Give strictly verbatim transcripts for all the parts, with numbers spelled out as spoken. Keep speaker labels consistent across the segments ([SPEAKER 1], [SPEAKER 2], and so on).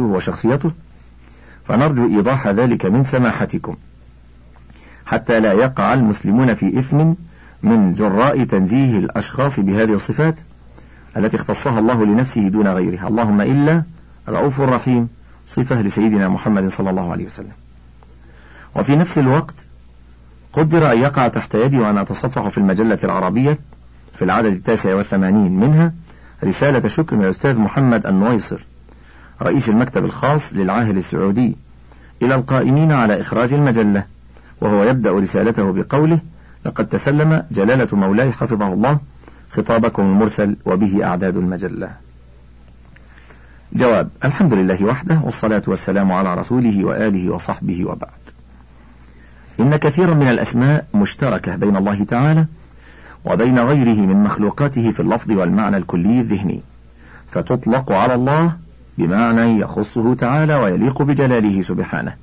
[SPEAKER 1] صفاته وشخصيته؟ فنرجو إيضاح ذلك من سماحتكم حتى لا يقع المسلمون في إثم من جراء تنزيه الأشخاص بهذه الصفات التي اختصها الله لنفسه دون غيره، اللهم إلا رؤوف رحيم، صفة لسيدنا محمد صلى الله عليه وسلم. وفي نفس الوقت قدر أن يقع تحت يدي وأنا أتصفح في المجلة العربية في العدد التاسع والثمانين منها رسالة شكر من الأستاذ محمد النويصر رئيس المكتب الخاص للعاهل السعودي إلى القائمين على إخراج المجلة، وهو يبدأ رسالته بقوله: لقد تسلم جلالة مولاي حفظه الله خطابكم المرسل وبه أعداد المجلة. جواب: الحمد لله وحده، والصلاة والسلام على رسوله وآله وصحبه، وبعد. إن كثيرا من الأسماء مشتركة بين الله تعالى وبين غيره من مخلوقاته في اللفظ والمعنى الكلي الذهني، فتطلق على الله بمعنى يخصه تعالى ويليق بجلاله سبحانه،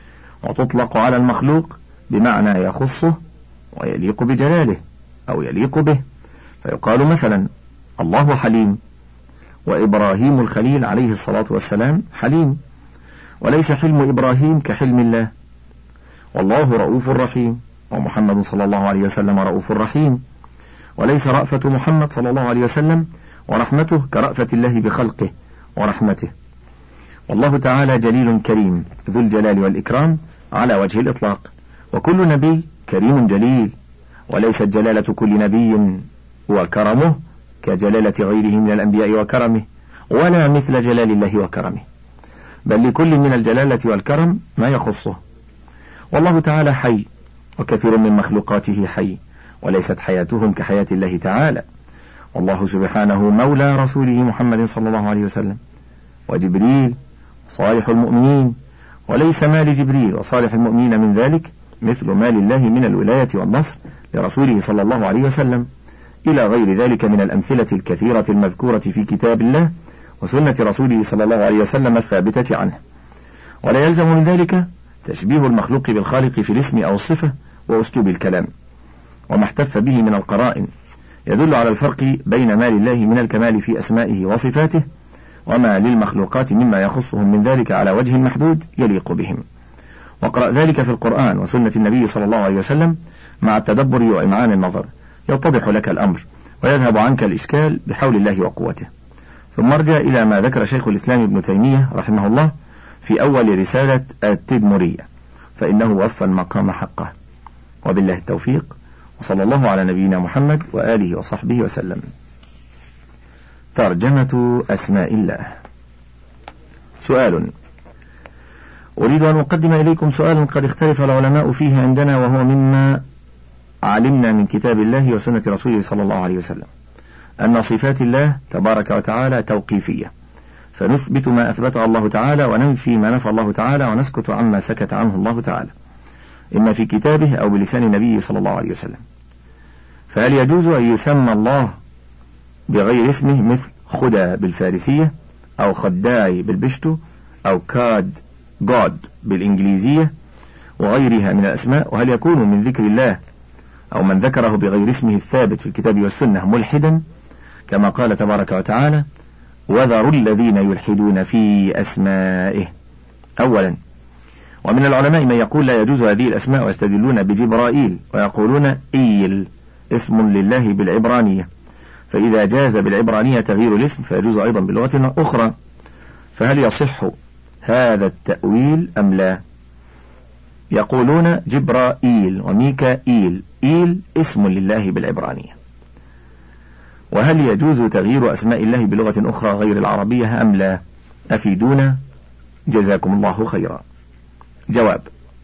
[SPEAKER 1] وتطلق على المخلوق بمعنى يخصه ويليق بجلاله أو يليق به، فيقال مثلا الله حليم، وإبراهيم الخليل عليه الصلاة والسلام حليم، وليس حلم إبراهيم كحلم الله، والله رؤوف رحيم، ومحمد صلى الله عليه وسلم رؤوف رحيم، وليس رأفة محمد صلى الله عليه وسلم ورحمته كرأفة الله بخلقه ورحمته. والله تعالى جليل كريم ذو الجلال والإكرام على وجه الإطلاق، وكل نبي كريم جليل، وليست جلالة كل نبي وكرمه كجلالة غيره من الأنبياء وكرمه، ولا مثل جلال الله وكرمه، بل لكل من الجلالة والكرم ما يخصه. والله تعالى حي، وكثير من مخلوقاته حي، وليست حياتهم كحياة الله تعالى. والله سبحانه مولى رسوله محمد صلى الله عليه وسلم وجبريل صالح المؤمنين، وليس ما لجبريل وصالح المؤمنين من ذلك مثل ما لله من الولاية والنصر لرسوله صلى الله عليه وسلم، إلى غير ذلك من الأمثلة الكثيرة المذكورة في كتاب الله وسنة رسوله صلى الله عليه وسلم الثابتة عنه. ولا يلزم من ذلك تشبيه المخلوق بالخالق في الاسم أو الصفة وأسلوب الكلام، وما احتف به من القرائن يدل على الفرق بين ما لله من الكمال في أسمائه وصفاته وما للمخلوقات مما يخصهم من ذلك على وجه محدود يليق بهم. واقرأ ذلك في القرآن وسنة النبي صلى الله عليه وسلم مع التدبر وإمعان النظر، يتضح لك الأمر ويذهب عنك الإشكال بحول الله وقوته. ثم ارجع إلى ما ذكر شيخ الإسلام ابن تيمية رحمه الله في أول رسالة التدمرية، فإنه وفى المقام حقه. وبالله التوفيق، وصلى الله على نبينا محمد وآله وصحبه وسلم. ترجمة أسماء الله. سؤال: أريد أن أقدم إليكم سؤالا قد اختلف العلماء فيه عندنا، وهو مما علمنا من كتاب الله وسنة رسوله صلى الله عليه وسلم، أن صفات الله تبارك وتعالى توقيفية، فنثبت ما أثبته الله تعالى وننفي ما نفى الله تعالى، ونسكت عما سكت عنه الله تعالى، إما في كتابه أو بلسان النبي صلى الله عليه وسلم. فهل يجوز أن يسمى الله بغير اسمه مثل خدا بالفارسية، أو خداي بالبشتو، أو كاد جود بالإنجليزية وغيرها من الأسماء؟ وهل يكون من ذكر الله أو من ذكره بغير اسمه الثابت في الكتاب والسنة ملحدا، كما قال تبارك وتعالى: وذروا الذين يلحدون في أسمائه؟ أولا، ومن العلماء من يقول لا يجوز هذه الأسماء، ويستدلون بجبرائيل ويقولون إيل اسم لله بالعبرانية، فإذا جاز بالعبرانية تغيير الاسم فيجوز أيضا بلغة أخرى، فهل يصح هذا التأويل أم لا؟ يقولون جبرائيل وميكائيل، إيل اسم لله بالعبرانية. وهل يجوز تغيير أسماء الله بلغة أخرى غير العربية أم لا؟ أفيدونا جزاكم الله خيرا. جواب: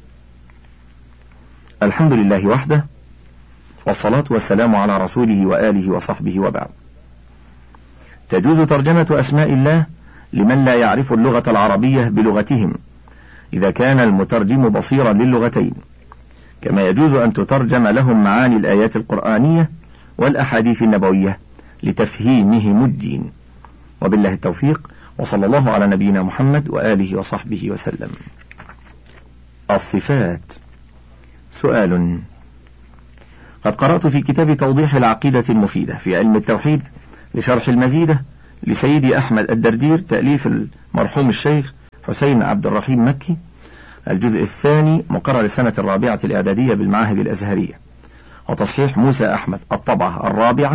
[SPEAKER 1] الحمد لله وحده، والصلاة والسلام على رسوله وآله وصحبه، وبعد. تجوز ترجمة أسماء الله لمن لا يعرف اللغة العربية بلغتهم إذا كان المترجم بصيرا للغتين، كما يجوز أن تترجم لهم معاني الآيات القرآنية والأحاديث النبوية لتفهيمهم الدين. وبالله التوفيق، وصلى الله على نبينا محمد وآله وصحبه وسلم. الصفات. سؤال: قد قرأت في كتاب توضيح العقيدة المفيدة في علم التوحيد لشرح المزيدة لسيدي أحمد الدردير تأليف المرحوم الشيخ حسين عبد الرحيم مكي، الجزء الثاني مقرر السنة الرابعة الإعدادية بالمعاهد الأزهرية، وتصحيح موسى أحمد الطبعة الرابعة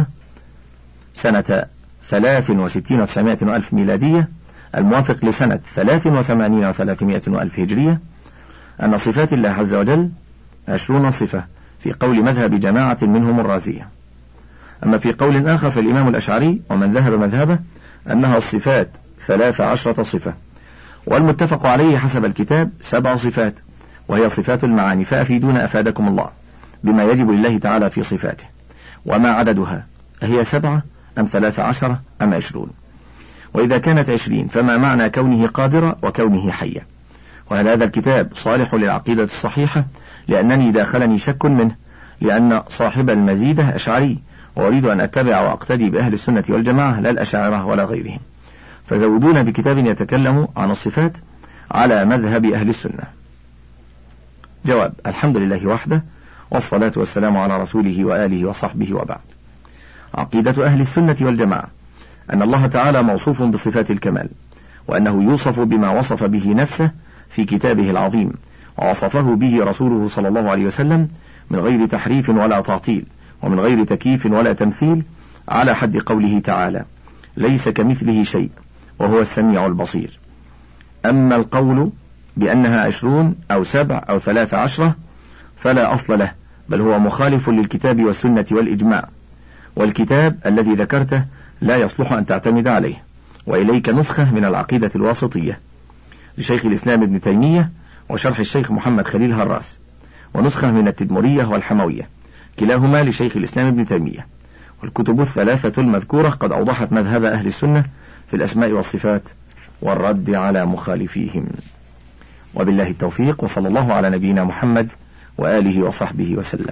[SPEAKER 1] سنة ثلاث وستين وتسعمائة وألف ميلادية، الموافق لسنة ثلاث وثمانين وثلاثمائة وألف هجرية، أن صفات الله عز وجل عشرون صفة في قول مذهب جماعة منهم الرازية. أما في قول آخر فالإمام الأشعري ومن ذهب مذهبه أنها الصفات ثلاث عشرة صفة، والمتفق عليه حسب الكتاب سبع صفات، وهي صفات المعاني، فأفيدون أفادكم الله بما يجب لله تعالى في صفاته، وما عددها، هي سبعة أم ثلاث عشرة أم عشرون؟ وإذا كانت عشرين فما معنى كونه قادرة وكونه حية؟ وهل هذا الكتاب صالح للعقيدة الصحيحة؟ لأنني داخلني شك منه، لأن صاحب المزيدة أشعري، وأريد أن أتبع وأقتدي بأهل السنة والجماعة لا الأشاعرة ولا غيرهم، فزودونا بكتاب يتكلم عن الصفات على مذهب أهل السنة. جواب: الحمد لله وحده، والصلاة والسلام على رسوله وآله وصحبه وبعد. عقيدة أهل السنة والجماعة أن الله تعالى موصوف بصفات الكمال، وأنه يوصف بما وصف به نفسه في كتابه العظيم، ووصفه به رسوله صلى الله عليه وسلم من غير تحريف ولا تعطيل، ومن غير تكييف ولا تمثيل، على حد قوله تعالى: ليس كمثله شيء وهو السميع البصير. أما القول بأنها عشرون أو سبع أو ثلاث عشرة فلا أصل له، بل هو مخالف للكتاب والسنة والإجماع، والكتاب الذي ذكرته لا يصلح أن تعتمد عليه. وإليك نسخة من العقيدة الواسطية لشيخ الإسلام ابن تيمية وشرح الشيخ محمد خليل هراس، ونسخة من التدمرية والحموية، كلاهما لشيخ الإسلام ابن تيمية. والكتب الثلاثة المذكورة قد أوضحت مذهب أهل السنة في الأسماء والصفات والرد على مخالفيهم. وبالله التوفيق، وصلى الله على نبينا محمد وآله وصحبه وسلم.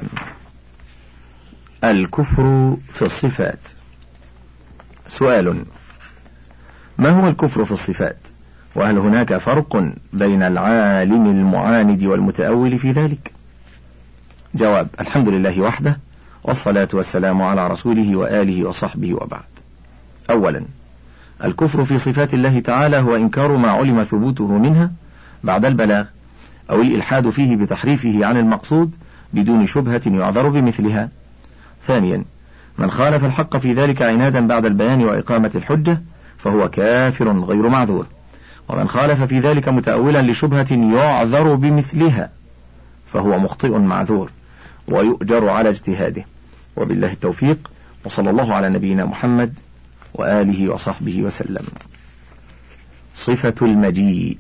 [SPEAKER 1] الكفر في الصفات. سؤال: ما هو الكفر في الصفات؟ وهل هناك فرق بين العالم المعاند والمتأول في ذلك؟ جواب: الحمد لله وحده، والصلاة والسلام على رسوله وآله وصحبه وبعد. أولا، الكفر في صفات الله تعالى هو إنكار ما علم ثبوته منها بعد البلاغ، أو الإلحاد فيه بتحريفه عن المقصود بدون شبهة يعذر بمثلها. ثانيا، من خالف الحق في ذلك عنادا بعد البيان وإقامة الحجة فهو كافر غير معذور، ومن خالف في ذلك متأولا لشبهة يعذر بمثلها فهو مخطئ معذور ويؤجر على اجتهاده. وبالله التوفيق، وصلى الله على نبينا محمد وآله وصحبه وسلم. صفة المجيء.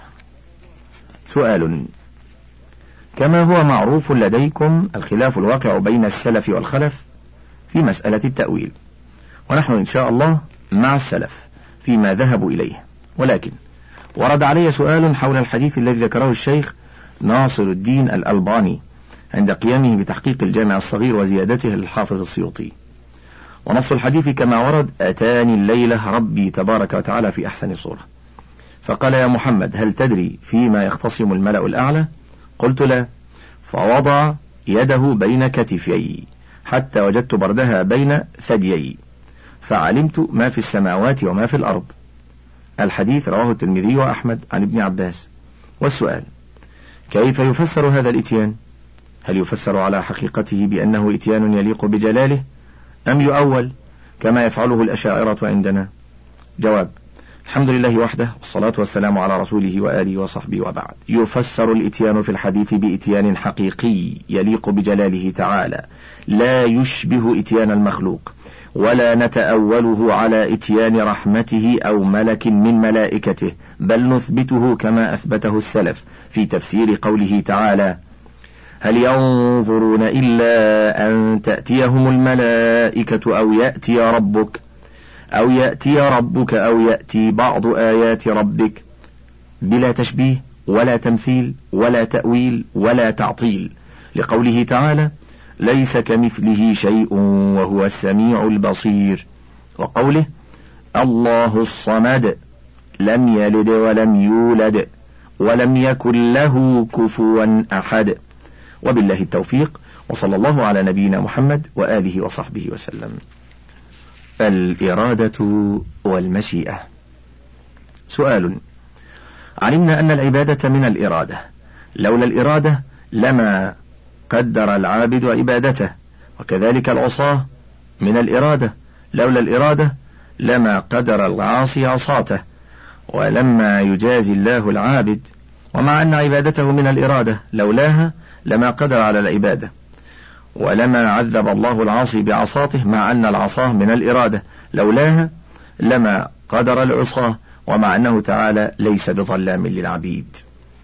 [SPEAKER 1] سؤال: كما هو معروف لديكم الخلاف الواقع بين السلف والخلف في مسألة التأويل، ونحن إن شاء الله مع السلف فيما ذهبوا إليه، ولكن ورد علي سؤال حول الحديث الذي ذكره الشيخ ناصر الدين الألباني عند قيامه بتحقيق الجامع الصغير وزيادته للحافظ السيوطي. ونص الحديث كما ورد: أتاني الليلة ربي تبارك وتعالى في أحسن صورة، فقال: يا محمد هل تدري فيما يختصم الملأ الأعلى؟ قلت: لا. فوضع يده بين كتفي حتى وجدت بردها بين ثديي، فعلمت ما في السماوات وما في الأرض. الحديث رواه الترمذي وأحمد عن ابن عباس. والسؤال: كيف يفسر هذا الإتيان؟ هل يفسر على حقيقته بأنه إتيان يليق بجلاله، أم يؤول كما يفعله الأشاعرة عندنا؟ جواب: الحمد لله وحده، والصلاة والسلام على رسوله وآله وصحبه وبعد. يفسر الإتيان في الحديث بإتيان حقيقي يليق بجلاله تعالى، لا يشبه إتيان المخلوق، ولا نتأوله على إتيان رحمته أو ملك من ملائكته، بل نثبته كما أثبته السلف في تفسير قوله تعالى: هل ينظرون إلا أن تأتيهم الملائكة أو يأتي ربك أو يأتي ربك أو يأتي بعض آيات ربك، بلا تشبيه ولا تمثيل ولا تأويل ولا تعطيل، لقوله تعالى: ليس كمثله شيء وهو السميع البصير، وقوله: الله الصمد لم يلد ولم يولد ولم يكن له كفوا أحد. وبالله التوفيق، وصلى الله على نبينا محمد وآله وصحبه وسلم. الإرادة والمشيئة. سؤال: علمنا أن العبادة من الإرادة، لولا الإرادة لما قدر العابد عبادته، وكذلك العصاة من الإرادة، لولا الإرادة لما قدر العاصي عصاته، ولما يجازي الله العابد، ومع أن عبادته من الإرادة لولاها لما قدر على العبادة، ولما عذب الله العاصي بعصاته، مع أن العصاه من الإرادة لولاها لما قدر العصاه، ومع أنه تعالى ليس بظلام للعبيد.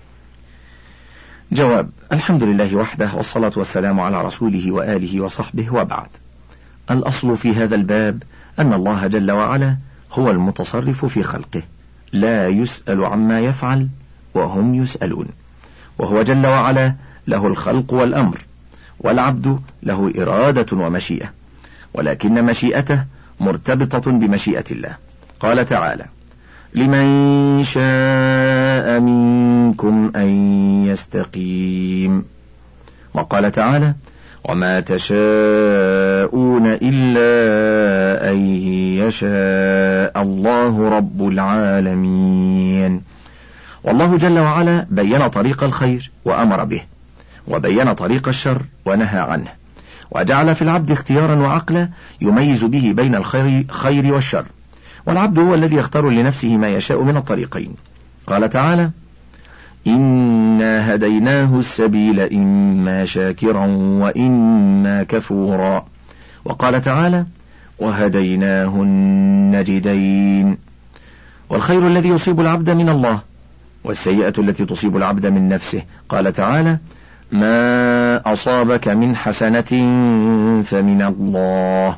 [SPEAKER 1] جواب: الحمد لله وحده، والصلاة والسلام على رسوله وآله وصحبه، وبعد. الأصل في هذا الباب أن الله جل وعلا هو المتصرف في خلقه، لا يسأل عما يفعل وهم يسألون، وهو جل وعلا له الخلق والأمر، والعبد له إرادة ومشيئة، ولكن مشيئته مرتبطة بمشيئة الله. قال تعالى: لمن شاء منكم أن يستقيم. وقال تعالى: وما تشاءون إلا أن يشاء الله رب العالمين. والله جل وعلا بين طريق الخير وأمر به، وبين طريق الشر ونهى عنه، وجعل في العبد اختيارا وعقلا يميز به بين الخير والشر، والعبد هو الذي يختار لنفسه ما يشاء من الطريقين. قال تعالى: إنا هديناه السبيل إما شاكرا وإما كفورا. وقال تعالى: وهديناه النجدين. والخير الذي يصيب العبد من الله، والسيئة التي تصيب العبد من نفسه. قال تعالى: ما أصابك من حسنة فمن الله،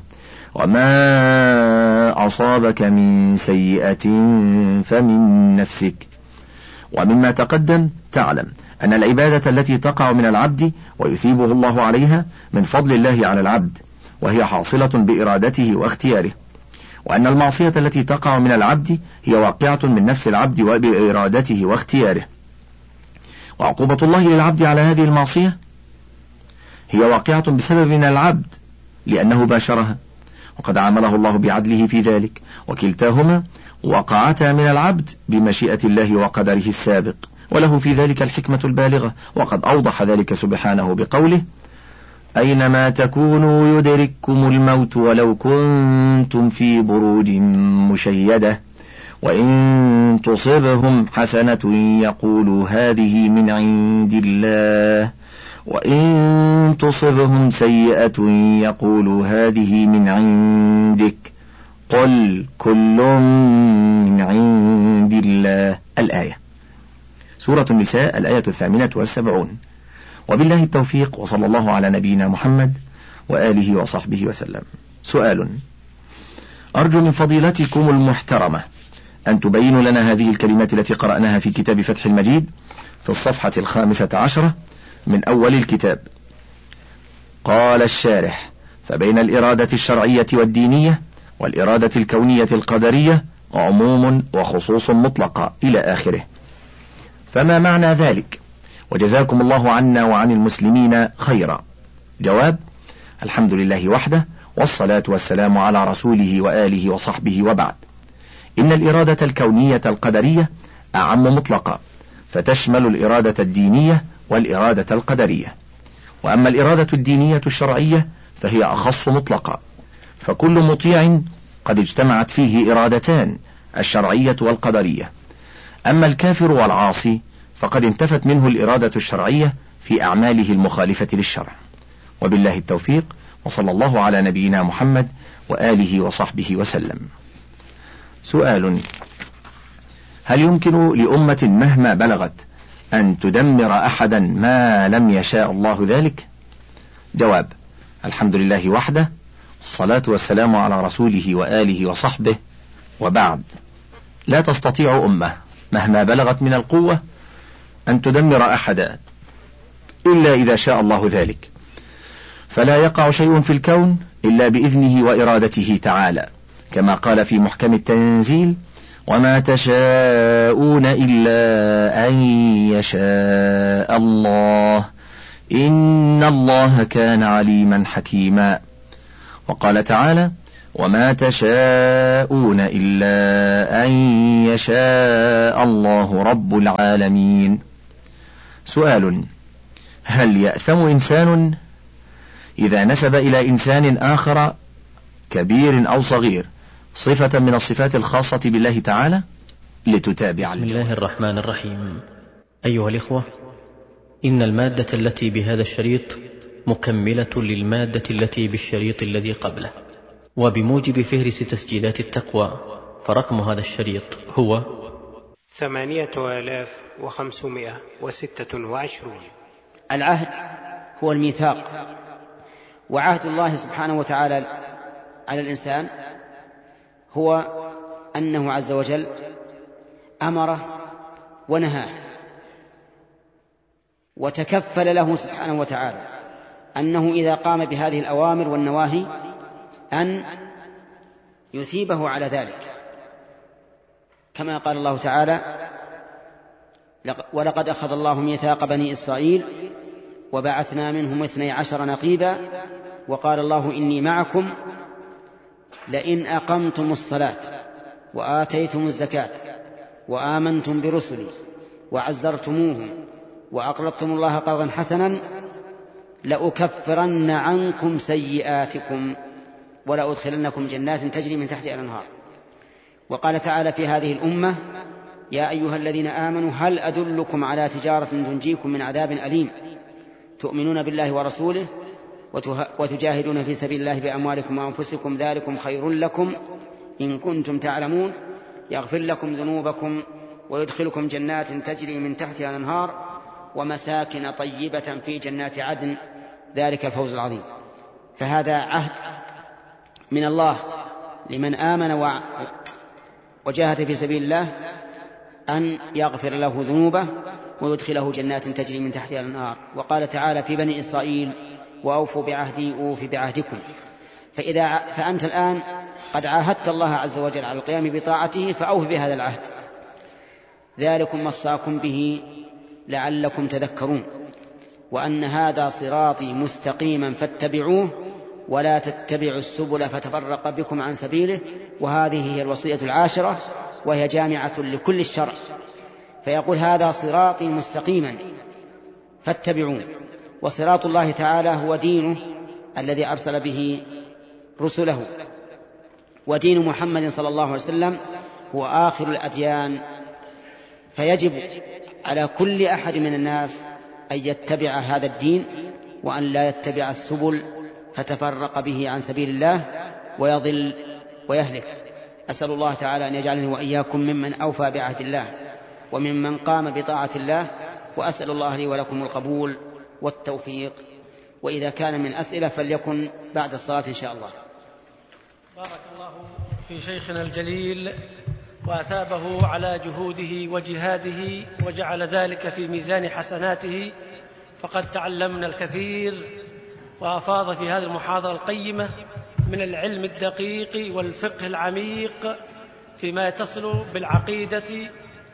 [SPEAKER 1] وما أصابك من سيئة فمن نفسك. ومما تقدم تعلم أن العبادة التي تقع من العبد ويثيبه الله عليها من فضل الله على العبد، وهي حاصلة بإرادته واختياره، وأن المعصية التي تقع من العبد هي واقعة من نفس العبد وبإرادته واختياره، وعقوبة الله للعبد على هذه المعصية هي واقعة بسبب من العبد لأنه باشرها، وقد عامله الله بعدله في ذلك، وكلتاهما وقعتا من العبد بمشيئة الله وقدره السابق، وله في ذلك الحكمة البالغة، وقد أوضح ذلك سبحانه بقوله: أينما تكونوا يدرككم الموت ولو كنتم في بروج مشيدة وإن تصبهم حسنة يقولوا هذه من عند الله وإن تصبهم سيئة يقولوا هذه من عندك قل كل من عند الله. الآية. سورة النساء، الآية الثامنة والسبعون. وبالله التوفيق، وصلى الله على نبينا محمد وآله وصحبه وسلم. سؤال: أرجو من فضيلتكم المحترمة أن تبينوا لنا هذه الكلمات التي قرأناها في كتاب فتح المجيد في الصفحة الخامسة عشرة من أول الكتاب. قال الشارح: فبين الإرادة الشرعية والدينية والإرادة الكونية القدرية عموم وخصوص مطلقة إلى آخره، فما معنى ذلك؟ وجزاكم الله عنا وعن المسلمين خيرا. جواب: الحمد لله وحده، والصلاة والسلام على رسوله وآله وصحبه، وبعد. إن الإرادة الكونية القدرية أعم مطلقة، فتشمل الإرادة الدينية والإرادة القدرية، وأما الإرادة الدينية الشرعية فهي أخص مطلقة، فكل مطيع قد اجتمعت فيه إرادتان، الشرعية والقدرية. أما الكافر والعاصي فقد انتفت منه الإرادة الشرعية في أعماله المخالفة للشرع. وبالله التوفيق، وصلى الله على نبينا محمد وآله وصحبه وسلم. سؤال: هل يمكن لأمة مهما بلغت أن تدمر أحدا ما لم يشاء الله ذلك؟ جواب: الحمد لله وحده، الصلاة والسلام على رسوله وآله وصحبه، وبعد. لا تستطيع أمة مهما بلغت من القوة أن تدمر أحدا إلا إذا شاء الله ذلك، فلا يقع شيء في الكون إلا بإذنه وإرادته تعالى، كما قال في محكم التنزيل: وما تشاءون إلا أن يشاء الله إن الله كان عليما حكيما. وقال تعالى: وما تشاءون إلا أن يشاء الله رب العالمين. سؤال: هل يأثم إنسان إذا نسب إلى إنسان آخر كبير أو صغير صفة من الصفات الخاصة بالله تعالى؟ لتتابع.
[SPEAKER 2] بسم الله الرحمن الرحيم. أيها الإخوة، إن المادة التي بهذا الشريط مكملة للمادة التي بالشريط الذي قبله، وبموجب فهرس تسجيلات التقوى فرقم هذا الشريط هو
[SPEAKER 3] ثمانية آلاف وخمسمائة وستة وعشرون.
[SPEAKER 4] العهد هو الميثاق، وعهد الله سبحانه وتعالى على الإنسان هو أنه عز وجل أمره ونهاه، وتكفل له سبحانه وتعالى أنه إذا قام بهذه الأوامر والنواهي أن يثيبه على ذلك، كما قال الله تعالى: ولقد أخذ الله ميثاق بني إسرائيل وبعثنا منهم اثني عشر نقيبا وقال الله إني معكم لئن أقمتم الصلاة وآتيتم الزكاة وآمنتم برسلي وعزرتموهم وأقرضتم الله قرضا حسنا لأكفرن عنكم سيئاتكم ولأدخلنكم جنات تجري من تحتها الأنهار. وقال تعالى في هذه الأمة: يا أيها الذين آمنوا هل أدلكم على تجارة تنجيكم من عذاب أليم تؤمنون بالله ورسوله وتجاهدون في سبيل الله بأموالكم وأنفسكم ذلكم خير لكم إن كنتم تعلمون يغفر لكم ذنوبكم ويدخلكم جنات تجري من تحتها الأنهار ومساكن طيبة في جنات عدن ذلك الفوز العظيم. فهذا عهد من الله لمن آمن وجاهد في سبيل الله أن يغفر له ذنوبه ويدخله جنات تجري من تحتها الأنهار. وقال تعالى في بني إسرائيل: وأوفوا بعهدي أوف بعهدكم. فإذا فأنت الآن قد عاهدت الله عز وجل على القيام بطاعته فأوف بهذا العهد، ذلكم وصاكم به لعلكم تذكرون، وأن هذا صراطي مستقيما فاتبعوه ولا تتبعوا السبل فتفرق بكم عن سبيله. وهذه هي الوصية العاشرة وهي جامعة لكل الشرع. فيقول: هذا صراطي مستقيما فاتبعوه. وصراط الله تعالى هو دينه الذي أرسل به رسله، ودين محمد صلى الله عليه وسلم هو آخر الأديان. فيجب على كل أحد من الناس أن يتبع هذا الدين وأن لا يتبع السبل فتفرق به عن سبيل الله ويضل ويهلك. أسأل الله تعالى أن يجعلني وإياكم ممن أوفى بعهد الله وممن قام بطاعة الله، وأسأل الله لي ولكم القبول والتوفيق. وإذا كان من أسئلة فليكن بعد الصلاة إن شاء الله.
[SPEAKER 5] بارك الله في شيخنا الجليل وأثابه على جهوده وجهاده وجعل ذلك في ميزان حسناته، فقد تعلمنا الكثير وأفاض في هذه المحاضرة القيمة من العلم الدقيق والفقه العميق فيما يتصل بالعقيدة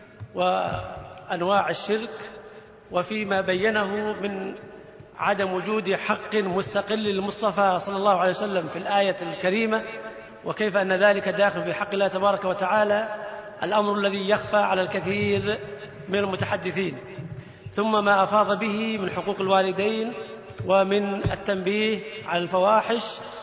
[SPEAKER 5] وأنواع الشرك، وفيما بينه من عدم وجود حق مستقل للمصطفى صلى الله عليه وسلم في الآية الكريمة، وكيف أن ذلك داخل في حق الله تبارك وتعالى، الأمر الذي يخفى على الكثير من المتحدثين. ثم ما أفاض به من حقوق الوالدين ومن التنبيه على الفواحش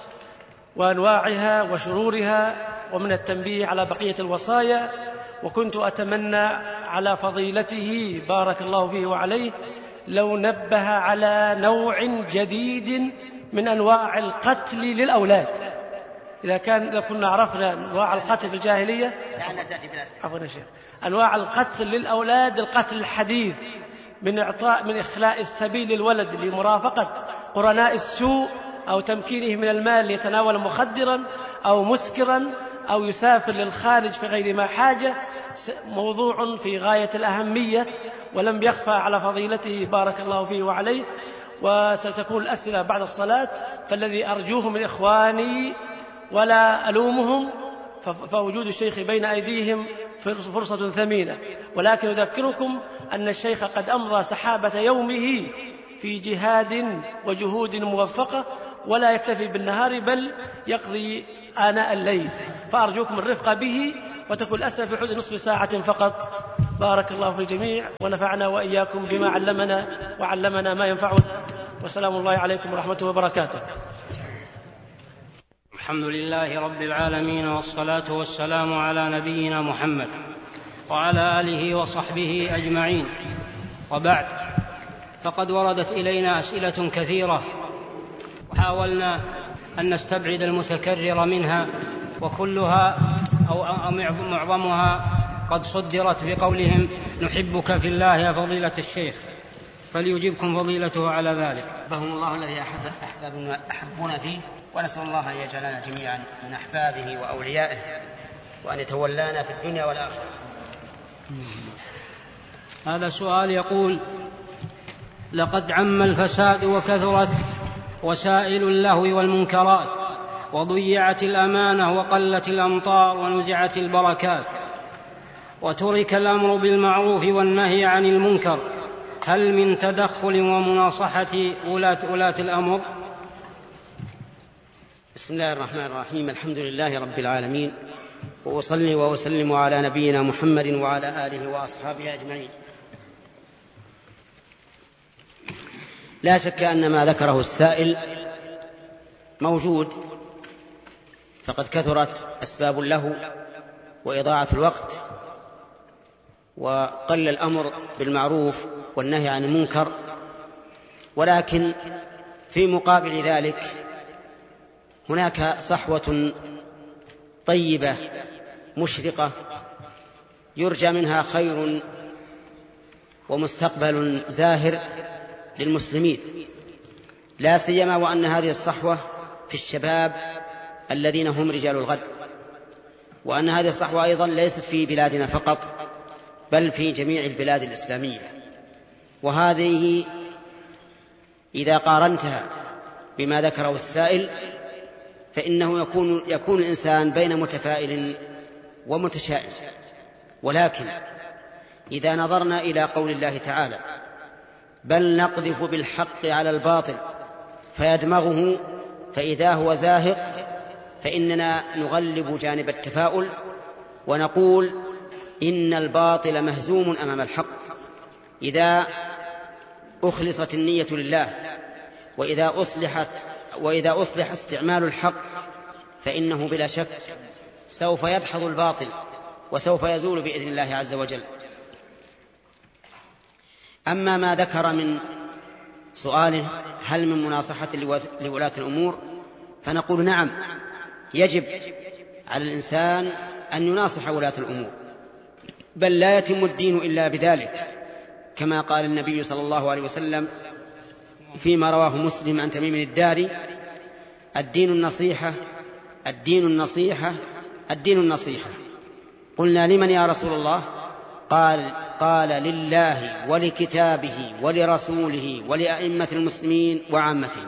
[SPEAKER 5] وأنواعها وشرورها، ومن التنبيه على بقية الوصايا. وكنت أتمنى على فضيلته بارك الله فيه وعليه لو نبه على نوع جديد من أنواع القتل للأولاد. إذا كان إذا كنا عرفنا أنواع القتل في الجاهلية، عفوا يا شيخ، أنواع القتل للأولاد القتل الحديث من إعطاء من إخلاء السبيل للولد لمرافقة قرناء السوء، أو تمكينه من المال ليتناول مخدرا أو مسكرا أو يسافر للخارج في غير ما حاجة، موضوع في غاية الأهمية ولم يخفى على فضيلته بارك الله فيه وعليه. وستكون الأسئلة بعد الصلاة، فالذي أرجوه من إخواني ولا ألومهم فوجود الشيخ بين أيديهم فرصة ثمينة، ولكن أذكركم أن الشيخ قد أمضى سحابة يومه في جهاد وجهود موفقة، ولا يكتفي بالنهار بل يقضي آناء الليل، فأرجوكم الرفق به وتكون الأسئلة في حدود نصف ساعة فقط. بارك الله في الجميع ونفعنا وإياكم بما علمنا وعلمنا ما ينفعنا، وسلام الله عليكم ورحمته وبركاته.
[SPEAKER 6] الحمد لله رب العالمين، والصلاة والسلام على نبينا محمد وعلى آله وصحبه أجمعين، وبعد، فقد وردت إلينا أسئلة كثيرة وحاولنا أن نستبعد المتكرر منها، وكلها أو معظمها قد صدرت بقولهم نحبك في الله يا فضيلة الشيخ، فليجيبكم فضيلته على ذلك.
[SPEAKER 4] أحبهم الله الذي أحبنا فيه، ونسأل الله أن يجعلنا جميعا من أحبابه وأوليائه، وأن يتولانا في الدنيا والآخرة.
[SPEAKER 6] هذا سؤال يقول: لقد عم الفساد وكثرت وسائل اللهو والمنكرات، وضيعت الأمانة وقلت الأمطار ونزعت البركات، وترك الأمر بالمعروف والنهي عن المنكر، هل من تدخل ومناصحة ولاة, ولاة الأمر؟
[SPEAKER 4] بسم الله الرحمن الرحيم. الحمد لله رب العالمين، وأصلي وأسلم على نبينا محمد وعلى آله وأصحابه أجمعين. لا شك أن ما ذكره السائل موجود، فقد كثرت أسباب اللهو وإضاعة الوقت، وقل الأمر بالمعروف والنهي عن المنكر، ولكن في مقابل ذلك هناك صحوة طيبة مشرقة يرجى منها خير ومستقبل زاهر للمسلمين، لا سيما وأن هذه الصحوة في الشباب الذين هم رجال الغد، وأن هذه الصحوة أيضا ليست في بلادنا فقط بل في جميع البلاد الإسلامية. وهذه إذا قارنتها بما ذكره السائل فإنه يكون, يكون الإنسان بين متفائل ومتشائم. ولكن إذا نظرنا إلى قول الله تعالى: بل نقذف بالحق على الباطل فيدمغه فإذا هو زاهق، فإننا نغلب جانب التفاؤل ونقول إن الباطل مهزوم أمام الحق إذا أخلصت النية لله، وإذا أصلحت وإذا أصلح استعمال الحق فإنه بلا شك سوف يدحض الباطل وسوف يزول بإذن الله عز وجل. أما ما ذكر من سؤاله هل من مناصحة لولاة الأمور، فنقول نعم، يجب على الإنسان أن يناصح ولاة الأمور، بل لا يتم الدين إلا بذلك، كما قال النبي صلى الله عليه وسلم فيما رواه مسلم عن تميم الداري: الدين النصيحة، الدين النصيحة، الدين النصيحة. قلنا: لمن يا رسول الله؟ قال قال لله ولكتابه ولرسوله ولأئمة المسلمين وعامتهم.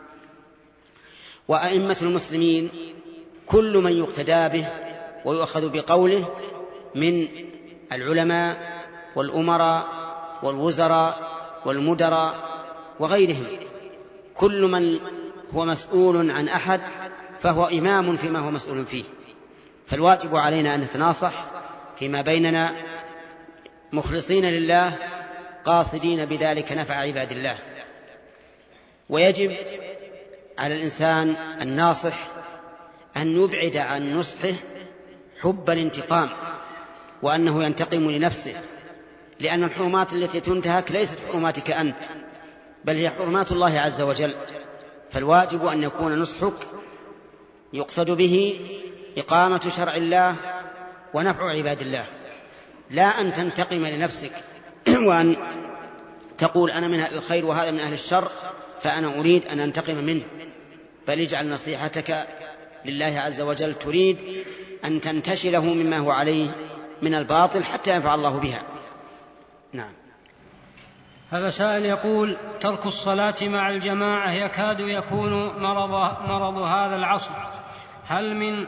[SPEAKER 4] وأئمة المسلمين كل من يقتدى به ويؤخذ بقوله من العلماء والأمراء والوزراء والمدراء وغيرهم، كل من هو مسؤول عن أحد فهو إمام فيما هو مسؤول فيه. فالواجب علينا أن نتناصح فيما بيننا مخلصين لله قاصدين بذلك نفع عباد الله. ويجب على الإنسان الناصح أن يبعد عن نصحه حب الانتقام، وأنه ينتقم لنفسه، لأن الحرمات التي تنتهك ليست حرماتك أنت، بل هي حرمات الله عز وجل. فالواجب أن يكون نصحك يقصد به إقامة شرع الله ونفع عباد الله، لا أن تنتقم لنفسك وأن تقول أنا من أهل الخير وهذا من أهل الشر فأنا أريد أن أنتقم منه، بل اجعل نصيحتك لله عز وجل تريد أن تنتشله مما هو عليه من الباطل حتى ينفع الله بها. نعم.
[SPEAKER 6] هذا سائل يقول: ترك الصلاة مع الجماعة يكاد يكون مرض, مرض هذا العصر، هل من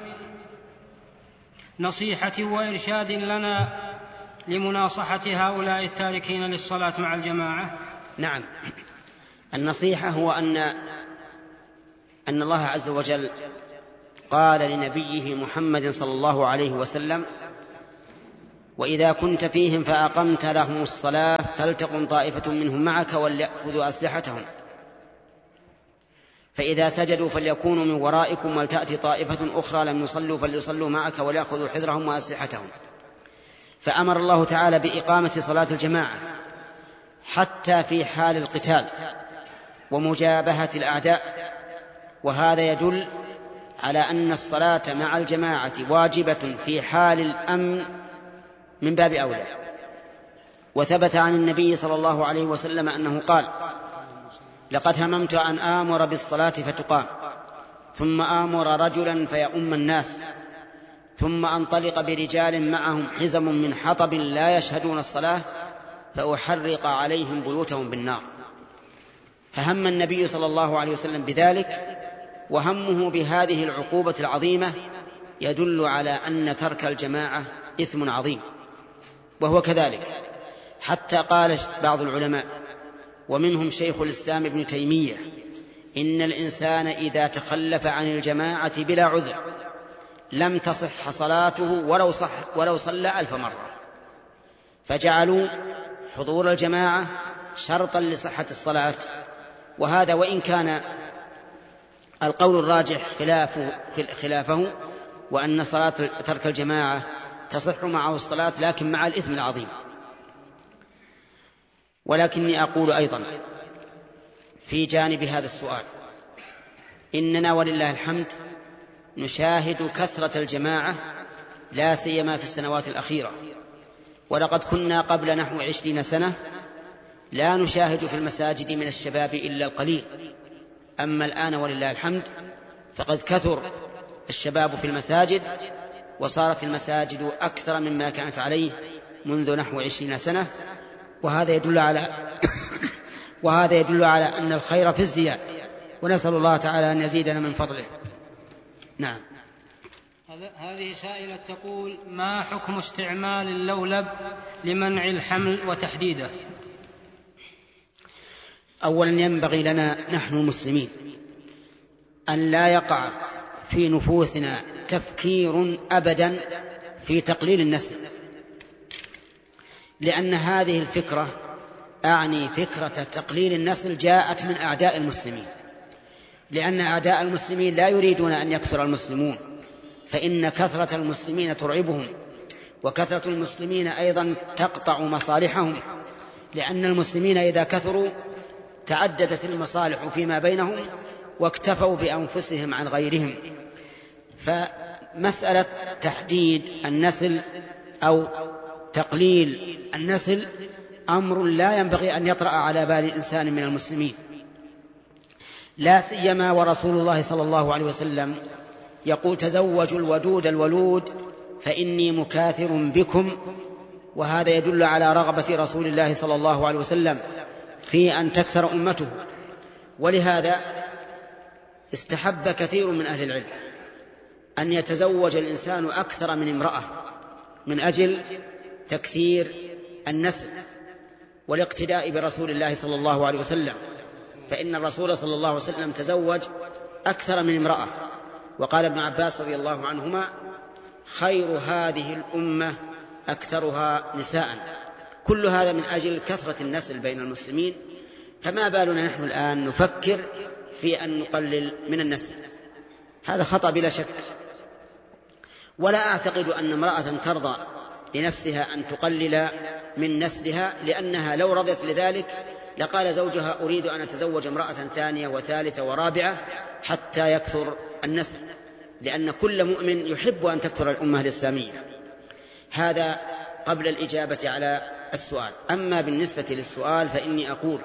[SPEAKER 6] نصيحة وإرشاد لنا لمناصحة هؤلاء التاركين للصلاة مع الجماعة؟
[SPEAKER 4] نعم، النصيحة هو أن أن الله عز وجل قال لنبيه محمد صلى الله عليه وسلم: وإذا كنت فيهم فأقمت لهم الصلاة فلتقم طائفة منهم معك وليأخذوا أسلحتهم، فإذا سجدوا فليكونوا من ورائكم ولتأتي طائفة أخرى لم يصلوا فليصلوا معك وليأخذوا حذرهم وأسلحتهم. فأمر الله تعالى بإقامة صلاة الجماعة حتى في حال القتال ومجابهة الأعداء، وهذا يدل على أن الصلاة مع الجماعة واجبة في حال الأمن من باب أولى. وثبت عن النبي صلى الله عليه وسلم أنه قال: لقد هممت أن آمر بالصلاة فتقام، ثم آمر رجلا فيؤم الناس، ثم أنطلق برجال معهم حزم من حطب لا يشهدون الصلاة فأحرق عليهم بيوتهم بالنار. فهم النبي صلى الله عليه وسلم بذلك، وهمه بهذه العقوبة العظيمة يدل على أن ترك الجماعة إثم عظيم، وهو كذلك، حتى قال بعض العلماء ومنهم شيخ الإسلام ابن تيمية: إن الإنسان إذا تخلف عن الجماعة بلا عذر لم تصح صلاته ولو, صح ولو صلى ألف مرة، فجعلوا حضور الجماعة شرطا لصحة الصلاة. وهذا وإن كان القول الراجح خلافه, خلافه وأن صلاة ترك الجماعة تصح معه الصلاة لكن مع الإثم العظيم. ولكني أقول أيضا في جانب هذا السؤال إننا ولله الحمد نشاهد كثرة الجماعة لا سيما في السنوات الأخيرة، ولقد كنا قبل نحو عشرين سنة لا نشاهد في المساجد من الشباب إلا القليل، أما الآن ولله الحمد فقد كثر الشباب في المساجد، وصارت المساجد أكثر مما كانت عليه منذ نحو عشرين سنة، وهذا يدل على وهذا يدل على أن الخير في الزيادة، ونسأل الله تعالى أن يزيدنا من فضله. نعم.
[SPEAKER 6] هذه سائلة تقول: ما حكم استعمال اللولب لمنع الحمل وتحديده؟
[SPEAKER 4] أولا ينبغي لنا نحن المسلمين أن لا يقع في نفوسنا تفكير أبدا في تقليل النسل، لأن هذه الفكرة أعني فكرة تقليل النسل جاءت من أعداء المسلمين، لأن أعداء المسلمين لا يريدون أن يكثر المسلمون، فإن كثرة المسلمين ترعبهم، وكثرة المسلمين أيضا تقطع مصالحهم، لأن المسلمين إذا كثروا تعددت المصالح فيما بينهم واكتفوا بأنفسهم عن غيرهم. فمسألة تحديد النسل أو تقليل النسل أمر لا ينبغي أن يطرأ على بال الإنسان من المسلمين، لا سيما ورسول الله صلى الله عليه وسلم يقول: تزوجوا الودود الولود فإني مكاثر بكم، وهذا يدل على رغبة رسول الله صلى الله عليه وسلم في أن تكثر أمته. ولهذا استحب كثير من أهل العلم أن يتزوج الإنسان أكثر من امرأة من أجل تكثير النسل والاقتداء برسول الله صلى الله عليه وسلم، فإن الرسول صلى الله عليه وسلم تزوج أكثر من امرأة. وقال ابن عباس رضي الله عنهما: خير هذه الأمة أكثرها نساء. كل هذا من أجل كثرة النسل بين المسلمين، فما بالنا نحن الآن نفكر في أن نقلل من النسل؟ هذا خطأ بلا شك. ولا أعتقد أن امرأة ترضى لنفسها أن تقلل من نسلها، لأنها لو رضت لذلك لقال زوجها: أريد أن أتزوج امرأة ثانية وثالثة ورابعة حتى يكثر النسل، لأن كل مؤمن يحب أن تكثر الأمة الإسلامية. هذا قبل الإجابة على السؤال. أما بالنسبة للسؤال فإني أقول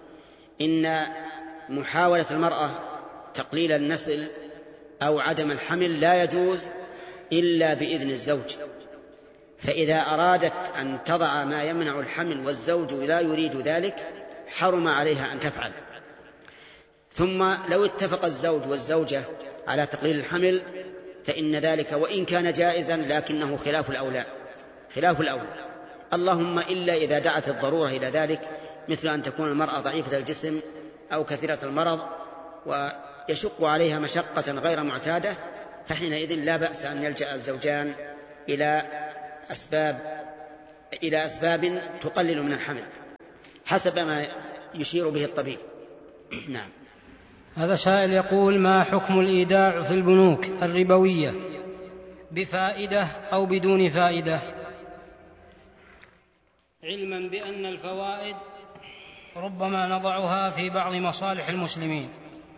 [SPEAKER 4] إن محاولة المرأة تقليل النسل أو عدم الحمل لا يجوز إلا بإذن الزوج، فإذا أرادت أن تضع ما يمنع الحمل والزوج لا يريد ذلك حرم عليها أن تفعل. ثم لو اتفق الزوج والزوجة على تقليل الحمل فإن ذلك وإن كان جائزا لكنه خلاف الأولى خلاف الأولى اللهم إلا إذا دعت الضرورة إلى ذلك، مثل أن تكون المرأة ضعيفة الجسم أو كثيرة المرض ويشق عليها مشقة غير معتادة، فحينئذ لا بأس أن يلجأ الزوجان إلى أسباب إلى أسباب تقلل من الحمل حسب ما يشير به الطبيب. نعم.
[SPEAKER 6] هذا سائل يقول: ما حكم الإيداع في البنوك الربوية بفائدة أو بدون فائدة، علما بأن الفوائد ربما نضعها في بعض مصالح المسلمين؟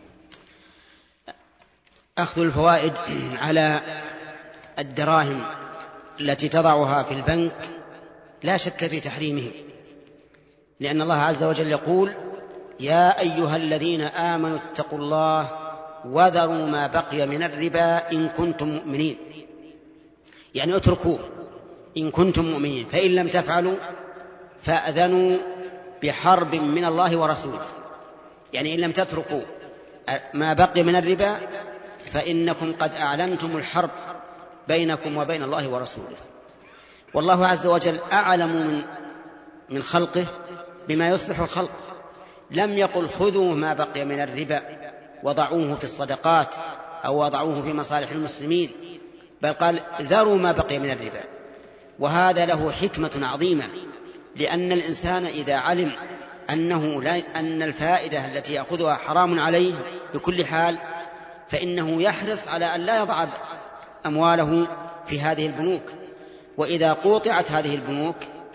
[SPEAKER 4] أخذ الفوائد على الدراهم التي تضعها في البنك لا شك في تحريمه، لأن الله عز وجل يقول: يا أيها الذين آمنوا اتقوا الله وذروا ما بقي من الربا إن كنتم مؤمنين، يعني اتركوه إن كنتم مؤمنين، فإن لم تفعلوا فأذنوا بحرب من الله ورسوله. يعني إن لم تتركوا ما بقي من الربا فإنكم قد أعلنتم الحرب بينكم وبين الله ورسوله. والله عز وجل أعلم من من خلقه بما يصلح الخلق، لم يقل خذوا ما بقي من الربا وضعوه في الصدقات أو وضعوه في مصالح المسلمين، بل قال ذروا ما بقي من الربا. وهذا له حكمة عظيمة، لأن الإنسان إذا علم أنه لا أن الفائدة التي يأخذها حرام عليه بكل حال فإنه يحرص على أن لا يضع أمواله في هذه البنوك، وإذا قوطعت هذه البنوك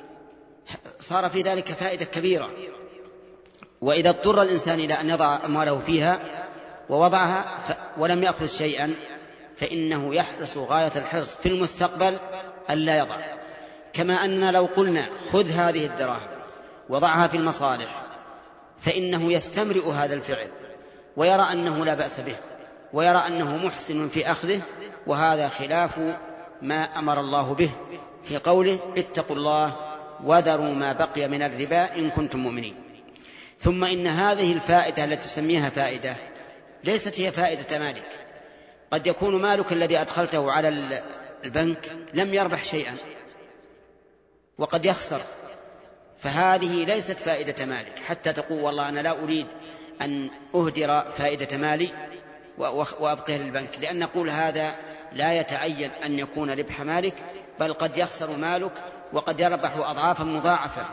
[SPEAKER 4] صار في ذلك فائدة كبيرة. وإذا اضطر الإنسان إلى أن يضع أمواله فيها ووضعها ولم يأخذ شيئا فإنه يحرص غاية الحرص في المستقبل ألا يضع. كما أننا لو قلنا خذ هذه الدراهم وضعها في المصالح فإنه يستمرئ هذا الفعل ويرى أنه لا بأس به ويرى أنه محسن في أخذه، وهذا خلاف ما أمر الله به في قوله اتقوا الله وذروا ما بقي من الربا إن كنتم مؤمنين. ثم إن هذه الفائدة التي تسميها فائدة ليست هي فائدة مالك، قد يكون مالك الذي أدخلته على البنك لم يربح شيئا وقد يخسر، فهذه ليست فائدة مالك حتى تقول والله أنا لا أريد أن أهدر فائدة مالي وأبقيه للبنك، لأن نقول هذا لا يتعين أن يكون ربح مالك، بل قد يخسر مالك وقد يربح أضعافا مضاعفة،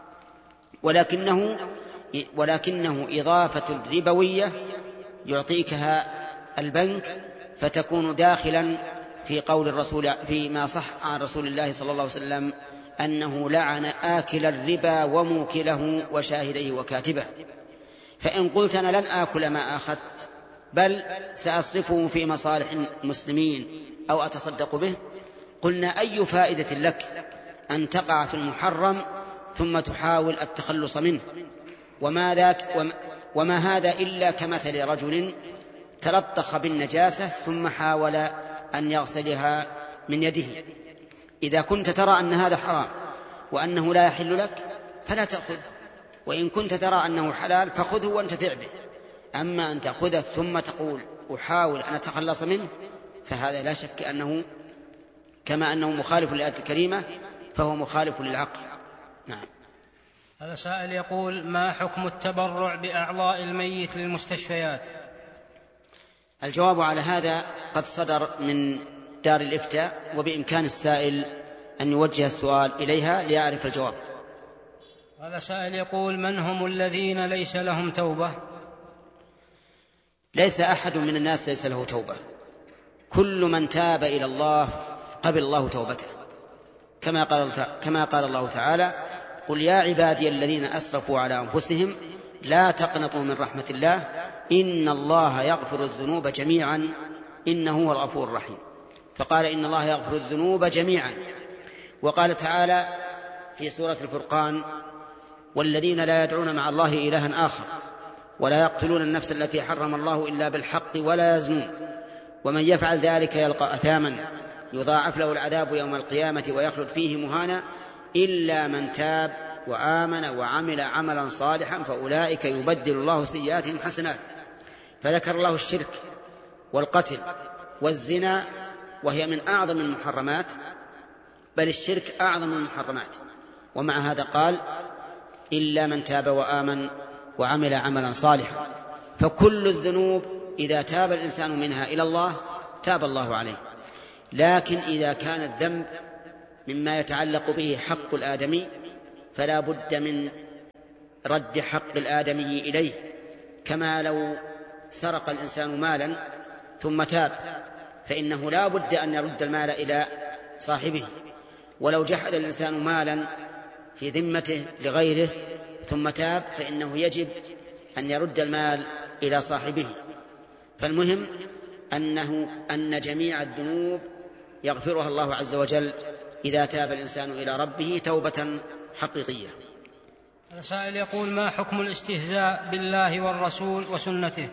[SPEAKER 4] ولكنه ولكنه إضافة ربوية يعطيكها البنك فتكون داخلا في قول الرسول فيما صح عن رسول الله صلى الله عليه وسلم أنه لعن آكل الربا وموكله وشاهديه وكاتبه. فإن قلت أنا لن آكل ما أخذت بل سأصرفه في مصالح المسلمين أو أتصدق به، قلنا أي فائدة لك أن تقع في المحرم ثم تحاول التخلص منه؟ وما, ذاك وما هذا إلا كمثل رجل تلطخ بالنجاسة ثم حاول أن يغسلها من يده. إذا كنت ترى أن هذا حرام وأنه لا يحل لك فلا تأخذ، وإن كنت ترى أنه حلال فخذه وانتفع به. أما أن تأخذه ثم تقول أحاول أن أتخلص منه فهذا لا شك أنه كما أنه مخالف للآية الكريمة فهو مخالف للعقل. نعم.
[SPEAKER 6] هذا سائل يقول: ما حكم التبرع بأعضاء الميت للمستشفيات؟
[SPEAKER 4] الجواب على هذا قد صدر من دار الإفتاء، وبإمكان السائل أن يوجه السؤال إليها ليعرف الجواب.
[SPEAKER 6] هذا سائل يقول: من هم الذين ليس لهم توبة؟
[SPEAKER 4] ليس أحد من الناس ليس له توبة، كل من تاب إلى الله قبل الله توبته، كما قال, كما قال الله تعالى: قل يا عبادي الذين أسرفوا على أنفسهم لا تقنطوا من رحمة الله إن الله يغفر الذنوب جميعا إنه هو الغفور الرحيم. فقال إن الله يغفر الذنوب جميعا. وقال تعالى في سورة الفرقان: والذين لا يدعون مع الله إلها آخر ولا يقتلون النفس التي حرم الله إلا بالحق ولا يزنون ومن يفعل ذلك يلقى أثاما يضاعف له العذاب يوم القيامة ويخلد فيه مهانا إلا من تاب وآمن وعمل عملا صالحا فأولئك يبدل الله سيئاتهم حسنات. فذكر الله الشرك والقتل والزنا وهي من أعظم المحرمات، بل الشرك أعظم المحرمات، ومع هذا قال إلا من تاب وآمن وعمل عملا صالحا. فكل الذنوب إذا تاب الإنسان منها إلى الله تاب الله عليه. لكن إذا كان الذنب مما يتعلق به حق الآدمي فلا بد من رد حق الآدمي إليه، كما لو سرق الإنسان مالا ثم تاب فإنه لا بد أن يرد المال إلى صاحبه، ولو جحد الإنسان مالا في ذمته لغيره ثم تاب فإنه يجب أن يرد المال إلى صاحبه. فالمهم أنه أن جميع الذنوب يغفرها الله عز وجل إذا تاب الإنسان إلى ربه توبة حقيقية.
[SPEAKER 6] السائل يقول: ما حكم الاستهزاء بالله والرسول وسنته؟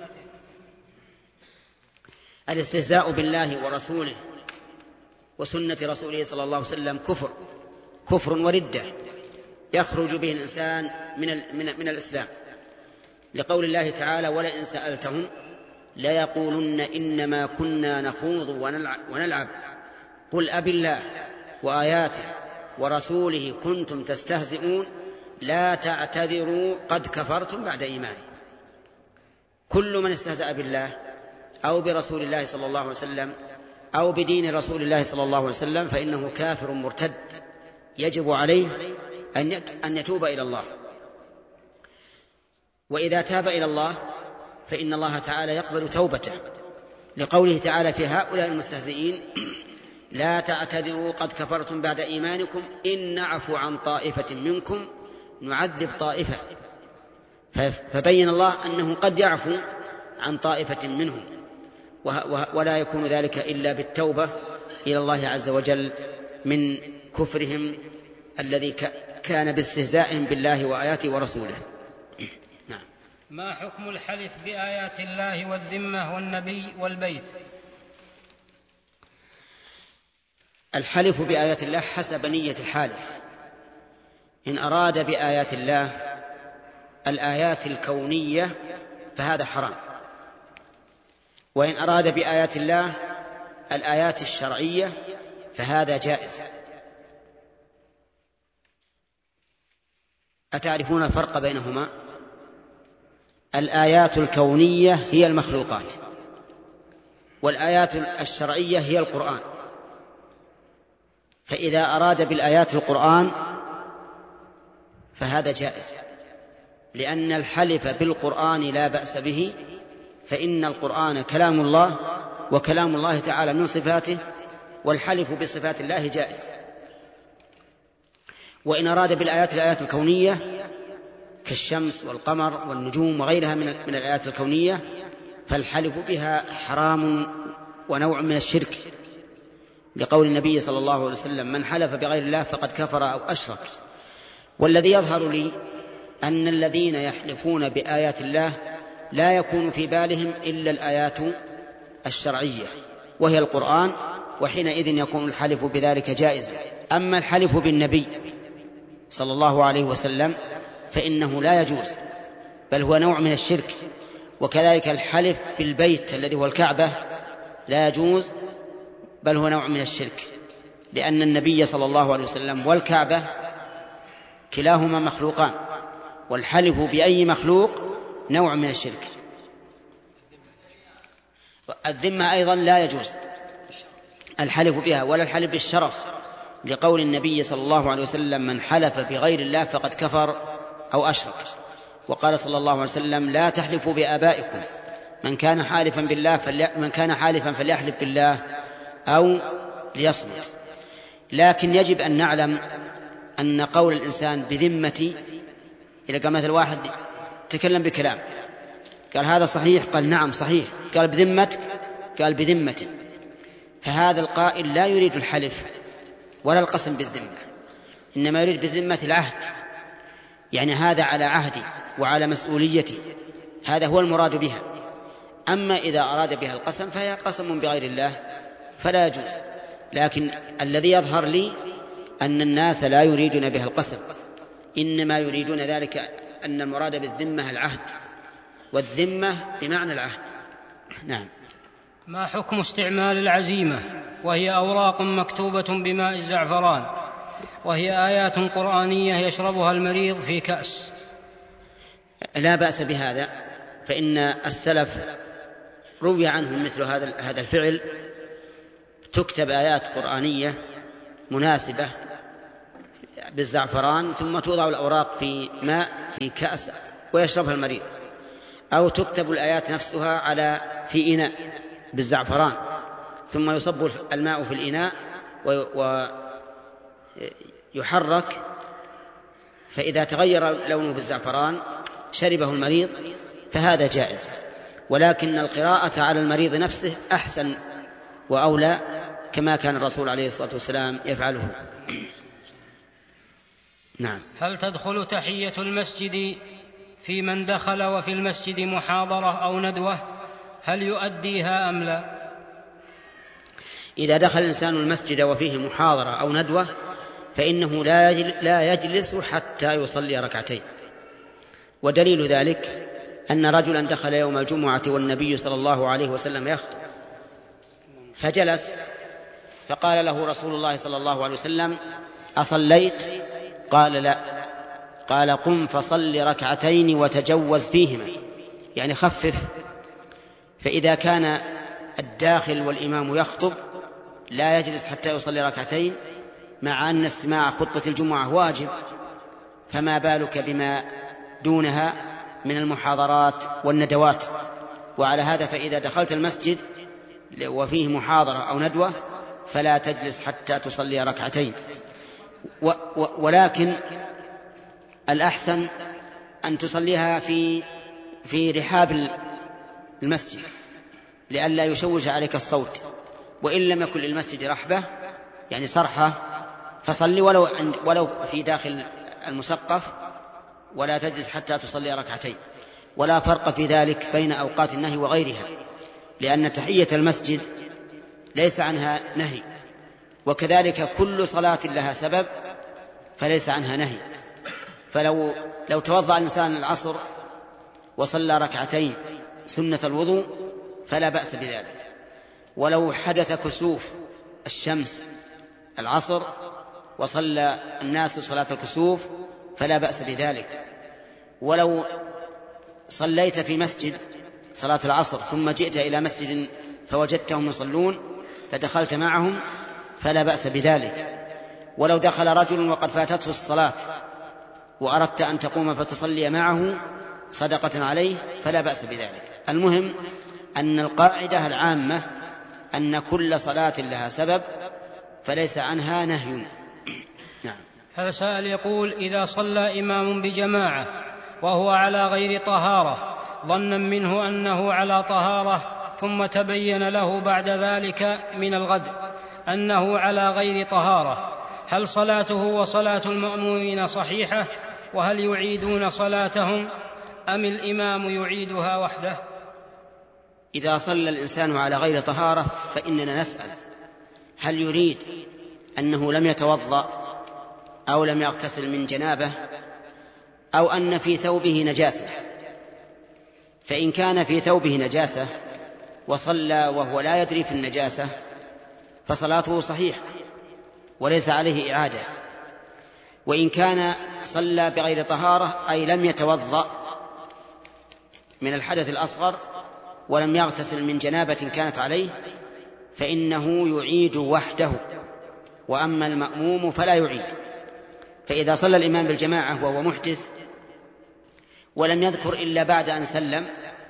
[SPEAKER 4] الاستهزاء بالله ورسوله وسنة رسوله صلى الله عليه وسلم كفر كفر وردة يخرج به الإنسان من, من, من الإسلام، لقول الله تعالى: ولئن سألتهم ليقولن إنما كنا نخوض ونلعب قل أب الله وآياته ورسوله كنتم تستهزئون لا تعتذروا قد كفرتم بعد إيمانكم. كل من استهزأ بالله أو برسول الله صلى الله عليه وسلم أو بدين رسول الله صلى الله عليه وسلم فإنه كافر مرتد، يجب عليه أن يتوب إلى الله. وإذا تاب إلى الله فإن الله تعالى يقبل توبته، لقوله تعالى في هؤلاء المستهزئين: لا تعتذروا قد كفرتم بعد إيمانكم إن نعفو عن طائفة منكم نعذب طائفة. فبين الله أنه قد يعفو عن طائفة منهم، ولا يكون ذلك إلا بالتوبة إلى الله عز وجل من كفرهم الذي كان باستهزائهم بالله وآياته ورسوله.
[SPEAKER 6] نعم. ما حكم الحلف بآيات الله والذمة والنبي والبيت؟
[SPEAKER 4] الحلف بآيات الله حسب نية الحالف. إن أراد بآيات الله الآيات الكونية فهذا حرام، وإن أراد بآيات الله الآيات الشرعية فهذا جائز. أتعرفون الفرق بينهما؟ الآيات الكونية هي المخلوقات، والآيات الشرعية هي القرآن. فإذا أراد بالآيات القرآن فهذا جائز، لأن الحلف بالقرآن لا بأس به، فإن القرآن كلام الله وكلام الله تعالى من صفاته، والحلف بصفات الله جائز. وإن أراد بالآيات الآيات الكونية كالشمس والقمر والنجوم وغيرها من الآيات الكونية فالحلف بها حرام ونوع من الشرك، لقول النبي صلى الله عليه وسلم: من حلف بغير الله فقد كفر أو أشرك. والذي يظهر لي أن الذين يحلفون بآيات الله لا يكون في بالهم إلا الآيات الشرعية وهي القرآن، وحينئذ يكون الحلف بذلك جائزا. أما الحلف بالنبي صلى الله عليه وسلم فإنه لا يجوز، بل هو نوع من الشرك. وكذلك الحلف بالبيت الذي هو الكعبة لا يجوز، بل هو نوع من الشرك، لأن النبي صلى الله عليه وسلم والكعبة كلاهما مخلوقان، والحلف بأي مخلوق نوع من الشرك. الذمة أيضا لا يجوز الحلف بها، ولا الحلف بالشرف، لقول النبي صلى الله عليه وسلم: من حلف بغير الله فقد كفر أو أشرك. وقال صلى الله عليه وسلم: لا تحلفوا بآبائكم، من كان حالفا بالله فلي... من كان حالفا فليحلف بالله أو ليصمت. لكن يجب أن نعلم أن قول الإنسان بذمتي، إذا قال مثل واحد تكلم بكلام قال هذا صحيح، قال نعم صحيح، قال بذمتك، قال بذمته، فهذا القائل لا يريد الحلف ولا القسم بالذمة، إنما يريد بالذمة العهد، يعني هذا على عهدي وعلى مسؤوليتي، هذا هو المراد بها. أما إذا أراد بها القسم فهي قسم بغير الله فلا يجوز. لكن الذي يظهر لي أن الناس لا يريدون بها القسم، إنما يريدون ذلك أن المراد بالذمة العهد، والذمة بمعنى العهد. نعم.
[SPEAKER 6] ما حكم استعمال العزيمة وهي أوراق مكتوبة بماء الزعفران وهي آيات قرآنية يشربها المريض في كأس؟
[SPEAKER 4] لا بأس بهذا، فإن السلف روي عنهم مثل هذا هذا الفعل تكتب آيات قرآنية مناسبة بالزعفران ثم توضع الأوراق في ماء في كأس ويشربها المريض، أو تكتب الآيات نفسها على في إناء بالزعفران ثم يصب الماء في الإناء ويحرك، فإذا تغير لونه بالزعفران شربه المريض فهذا جائز. ولكن القراءة على المريض نفسه أحسن وأولى، كما كان الرسول عليه الصلاة والسلام يفعله. نعم.
[SPEAKER 6] هل تدخل تحية المسجد في من دخل وفي المسجد محاضرة أو ندوة؟ هل يؤديها أم لا؟
[SPEAKER 4] إذا دخل الإنسان المسجد وفيه محاضرة أو ندوة فإنه لا يجلس حتى يصلي ركعتين. ودليل ذلك أن رجلا دخل يوم الجمعة والنبي صلى الله عليه وسلم يخطب فجلس، فقال له رسول الله صلى الله عليه وسلم: أصليت؟ قال: لا. قال: قم فصل ركعتين وتجوز فيهما، يعني خفف. فإذا كان الداخل والإمام يخطب لا يجلس حتى يصلي ركعتين مع أن استماع خطبة الجمعة واجب، فما بالك بما دونها من المحاضرات والندوات. وعلى هذا فإذا دخلت المسجد وفيه محاضرة أو ندوة فلا تجلس حتى تصلي ركعتين. و و ولكن الأحسن أن تصليها في في رحاب المسجد لئلا يشوش عليك الصوت، وإن لم يكن للمسجد رحبة يعني صرحة فصلي ولو, ولو في داخل المسقف، ولا تجلس حتى تصلي ركعتين. ولا فرق في ذلك بين أوقات النهي وغيرها، لأن تحية المسجد ليس عنها نهي، وكذلك كل صلاة لها سبب فليس عنها نهي. فلو لو توضأ الإنسان العصر وصلى ركعتين سنة الوضوء فلا بأس بذلك، ولو حدث كسوف الشمس العصر وصلى الناس صلاة الكسوف فلا بأس بذلك. ولو صليت في مسجد صلاة العصر ثم جئت إلى مسجد فوجدتهم يصلون فدخلت معهم فلا بأس بذلك. ولو دخل رجل وقد فاتته الصلاة وأردت أن تقوم فتصلي معه صدقة عليه فلا بأس بذلك. المهم أن القاعدة العامة أن كل صلاة لها سبب فليس عنها نهي. نعم.
[SPEAKER 6] هذا سائل يقول: إذا صلى إمام بجماعة وهو على غير طهارة ظنا منه أنه على طهارة ثم تبين له بعد ذلك من الغد أنه على غير طهارة، هل صلاته وصلاة المأمومين صحيحة؟ وهل يعيدون صلاتهم أم الإمام يعيدها وحده؟
[SPEAKER 4] إذا صلى الإنسان على غير طهارة فإننا نسأل هل يريد أنه لم يتوضأ أو لم يغتسل من جنابه أو أن في ثوبه نجاسة. فإن كان في ثوبه نجاسة وصلى وهو لا يدري في النجاسة فصلاته صحيحة وليس عليه إعادة. وإن كان صلى بغير طهارة أي لم يتوضأ من الحدث الأصغر ولم يغتسل من جنابة كانت عليه فإنه يعيد وحده، وأما المأموم فلا يعيد. فإذا صلى الإمام بالجماعة وهو محدث ولم يذكر إلا بعد أن سلم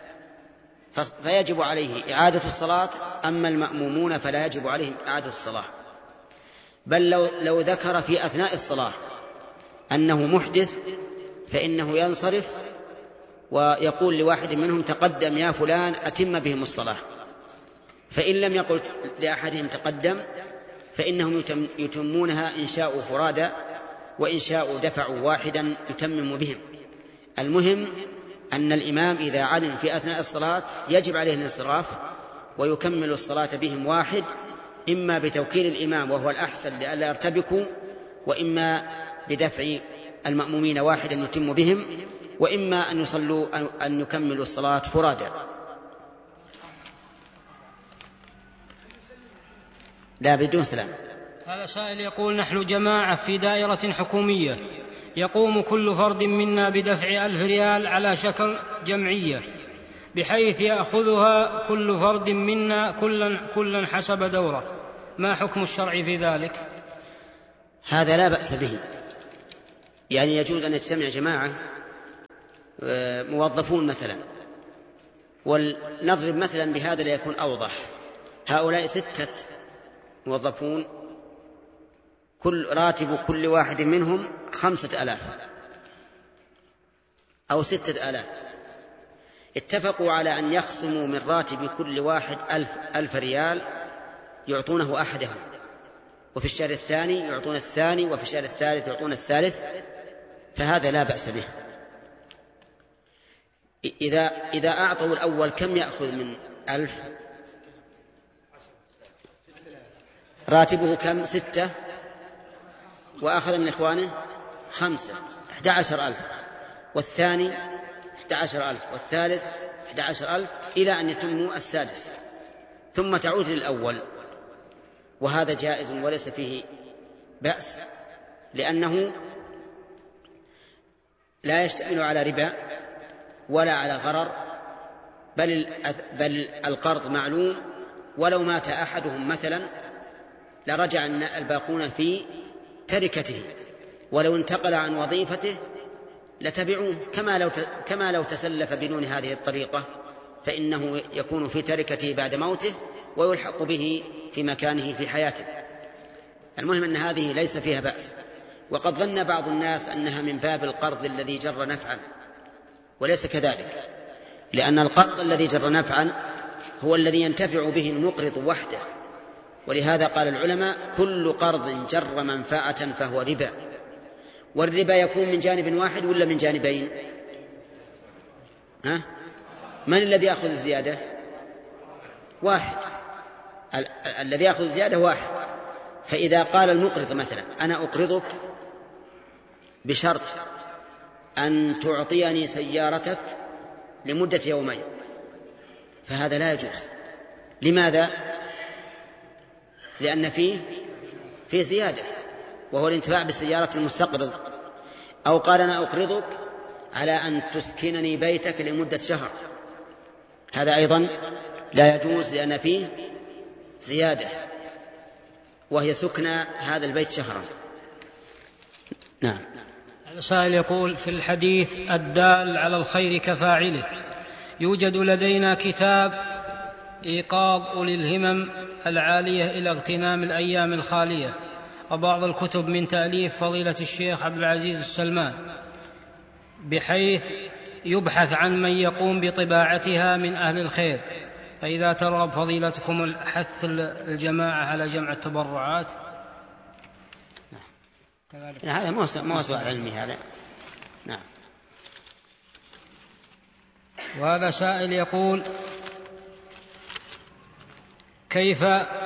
[SPEAKER 4] فيجب عليه إعادة الصلاة، أما المأمومون فلا يجب عليهم إعادة الصلاة. بل لو, لو ذكر في أثناء الصلاة أنه محدث فإنه ينصرف ويقول لواحد منهم: تقدم يا فلان أتم بهم الصلاة. فإن لم يقل لأحدهم تقدم فإنهم يتمونها إن شاءوا فرادا وإن شاءوا دفعوا واحدا يتمم بهم. المهم أن الإمام إذا علم في أثناء الصلاة يجب عليه الانصراف ويكمل الصلاة بهم واحد، إما بتوكيل الإمام وهو الأحسن لئلا يرتبكوا، وإما بدفع المأمومين واحدا يتم بهم، وإما أن يصلوا أن يكملوا الصلاة فرادا. لا بدون سلام.
[SPEAKER 6] هذا سائل يقول: نحن جماعة في دائرة حكومية يقوم كل فرد منا بدفع ألف ريال على شكل جمعية بحيث يأخذها كل فرد منا كلا, كلا حسب دوره. ما حكم الشرع في ذلك؟
[SPEAKER 4] هذا لا بأس به، يعني يجوز أن يجتمع جماعة موظفون مثلا، ولنضرب مثلا بهذا ليكون أوضح. هؤلاء ستة موظفون، كل راتب كل واحد منهم خمسة آلاف أو ستة آلاف، اتفقوا على أن يخصموا من راتب كل واحد ألف, ألف ريال يعطونه أحدهم، وفي الشهر الثاني يعطون الثاني، وفي الشهر الثالث يعطون الثالث، فهذا لا بأس به. إذا, إذا أعطوا الأول كم يأخذ من ألف؟ راتبه كم؟ ستة، وأخذ من إخوانه خمسة، أحد عشر ألف، والثاني أحد عشر ألف، والثالث أحد عشر ألف، إلى أن يتموا السادس، ثم تعود للأول. وهذا جائز وليس فيه بأس، لأنه لا يشتمل على ربا ولا على غرر، بل, بل القرض معلوم، ولو مات أحدهم مثلا لرجع الباقون في تركته، ولو انتقل عن وظيفته لتبعوه، كما لو كما لو تسلف بدون هذه الطريقة، فإنه يكون في تركته بعد موته ويلحق به في مكانه في حياته. المهم أن هذه ليس فيها بأس. وقد ظن بعض الناس أنها من باب القرض الذي جر نفعا، وليس كذلك، لأن القرض الذي جر نفعا هو الذي ينتفع به المقرض وحده، ولهذا قال العلماء: كل قرض جر منفعة فهو ربا. والربا يكون من جانب واحد ولا من جانبين؟ ها؟ من الذي يأخذ الزيادة؟ واحد، ال- الذي يأخذ الزيادة واحد. فإذا قال المقرض مثلا: أنا أقرضك بشرط أن تعطيني سيارتك لمدة يومين، فهذا لا يجوز. لماذا؟ لأن فيه فيه زيادة، وهو الانتفاع بالسيارة المستقرض. أو قال: أنا أقرضك على أن تسكنني بيتك لمدة شهر، هذا أيضا لا يجوز، لأن فيه زيادة، وهي سكنى هذا البيت شهرا. نعم.
[SPEAKER 6] السائل يقول: في الحديث الدال على الخير كفاعله، يوجد لدينا كتاب إيقاظ أولي الهمم العالية إلى اغتنام الأيام الخالية، وبعض الكتب من تأليف فضيلة الشيخ عبد العزيز السلمان، بحيث يبحث عن من يقوم بطباعتها من أهل الخير، فإذا ترغب فضيلتكم الحث الجماعة على جمع التبرعات.
[SPEAKER 4] هذا موسوعة علمي هذا. نعم.
[SPEAKER 6] وهذا سائل يقول: كيف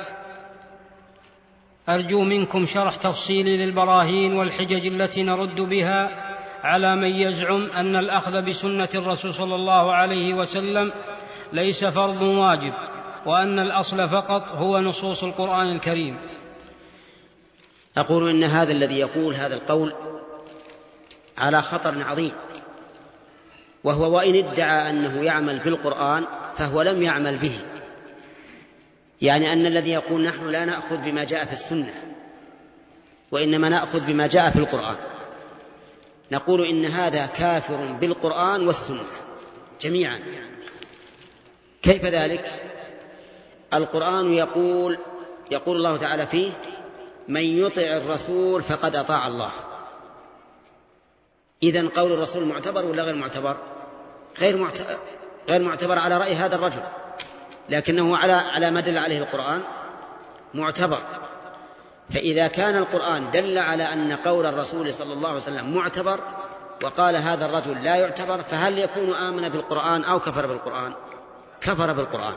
[SPEAKER 6] أرجو منكم شرح تفصيلي للبراهين والحجج التي نرد بها على من يزعم أن الأخذ بسنة الرسول صلى الله عليه وسلم ليس فرض واجب، وأن الأصل فقط هو نصوص القرآن الكريم.
[SPEAKER 4] أقول إن هذا الذي يقول هذا القول على خطر عظيم، وهو وإن ادعى أنه يعمل بالقرآن فهو لم يعمل به. يعني أن الذي يقول نحن لا نأخذ بما جاء في السنة وإنما نأخذ بما جاء في القرآن، نقول إن هذا كافر بالقرآن والسنة جميعا. كيف ذلك؟ القرآن يقول يقول الله تعالى فيه: من يطع الرسول فقد أطاع الله. إذن قول الرسول معتبر ولا غير معتبر؟ غير معتبر, غير معتبر على رأي هذا الرجل، لكنه على على ما دل عليه القرآن معتبر. فإذا كان القرآن دل على أن قول الرسول صلى الله عليه وسلم معتبر، وقال هذا الرجل لا يعتبر، فهل يكون آمن بالقرآن أو كفر بالقرآن؟ كفر بالقرآن.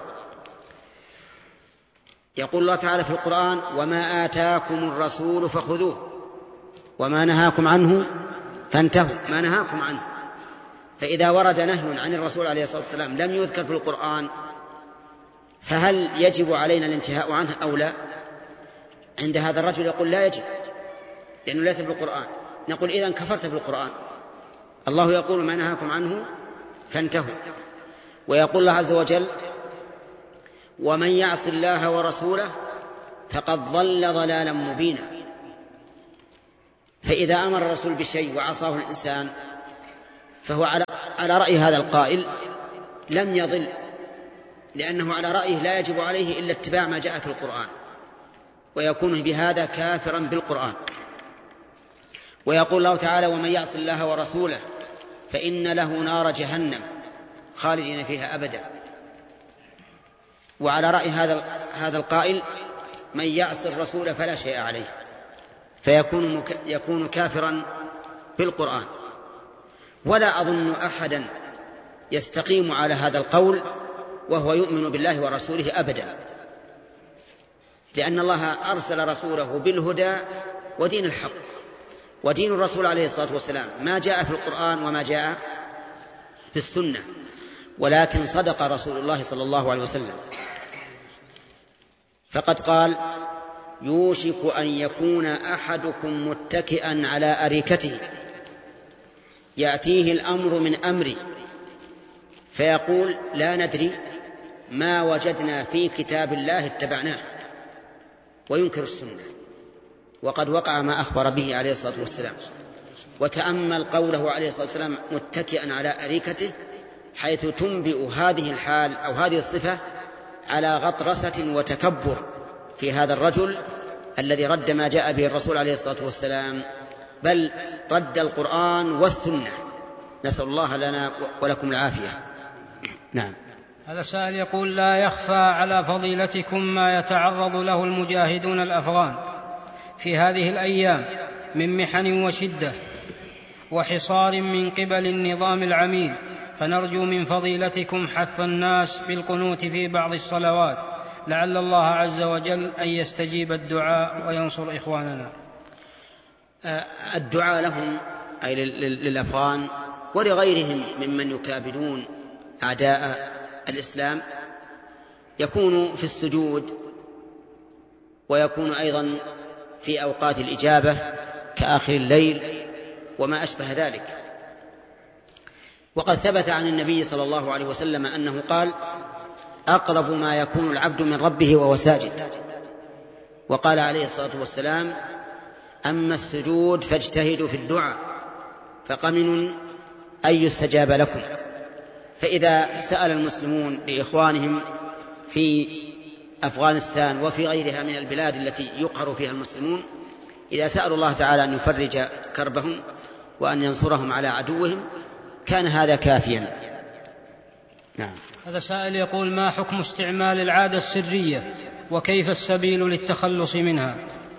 [SPEAKER 4] يقول الله تعالى في القرآن: وما آتاكم الرسول فخذوه وما نهاكم عنه فانتهوا. ما نهاكم عنه. فإذا ورد نهي عن الرسول عليه الصلاة والسلام لم يذكر في القرآن، فهل يجب علينا الانتهاء عنه أو لا؟ عند هذا الرجل يقول لا يجب، لأنه ليس بالقرآن. نقول إذن كفرت بالقرآن. الله يقول: ما نهاكم عنه فانتهوا. ويقول الله عز وجل: ومن يعص الله ورسوله فقد ضل ضلالا مبينا. فإذا أمر الرسول بشيء وعصاه الإنسان فهو على على رأي هذا القائل لم يضل، لأنه على رأيه لا يجب عليه إلا اتباع ما جاء في القرآن، ويكون بهذا كافرا بالقرآن. ويقول الله تعالى: ومن يعص الله ورسوله فإن له نار جهنم خالدين فيها أبدا. وعلى رأي هذا هذا القائل من يعص الرسول فلا شيء عليه، فيكون يكون كافرا بالقرآن. ولا أظن أحدا يستقيم على هذا القول وهو يؤمن بالله ورسوله أبدا، لأن الله أرسل رسوله بالهدى ودين الحق، ودين الرسول عليه الصلاة والسلام ما جاء في القرآن وما جاء في السنة. ولكن صدق رسول الله صلى الله عليه وسلم، فقد قال: يوشك أن يكون أحدكم متكئا على أريكته يأتيه الأمر من أمري فيقول: لا ندري ما وجدنا في كتاب الله اتبعناه، وينكر السنة، وقد وقع ما أخبر به عليه الصلاة والسلام. وتأمل قوله عليه الصلاة والسلام متكئا على أريكته، حيث تنبئ هذه الحال أو هذه الصفة على غطرسة وتكبر في هذا الرجل الذي رد ما جاء به الرسول عليه الصلاة والسلام، بل رد القرآن والسنة. نسأل الله لنا ولكم العافية. نعم.
[SPEAKER 6] هذا سائل يقول: لا يخفى على فضيلتكم ما يتعرض له المجاهدون الأفغان في هذه الأيام من محن وشدة وحصار من قبل النظام العميل، فنرجو من فضيلتكم حث الناس بالقنوت في بعض الصلوات، لعل الله عز وجل أن يستجيب الدعاء وينصر إخواننا.
[SPEAKER 4] الدعاء لهم أي للأفغان ولغيرهم ممن يكابدون أعداء الإسلام يكون في السجود، ويكون أيضا في أوقات الإجابة كآخر الليل وما أشبه ذلك. وقد ثبت عن النبي صلى الله عليه وسلم أنه قال: أقرب ما يكون العبد من ربه وهو ساجد. وقال عليه الصلاة والسلام: أما السجود فاجتهدوا في الدعاء فقمن أن يستجاب لكم. فإذا سأل المسلمون لإخوانهم في أفغانستان وفي غيرها من البلاد التي يقهر فيها المسلمون، إذا سألوا الله تعالى أن يفرج كربهم وأن ينصرهم على عدوهم كان هذا كافيا. نعم.
[SPEAKER 6] هذا سائل يقول: ما حكم استعمال العادة السرية وكيف السبيل للتخلص منها؟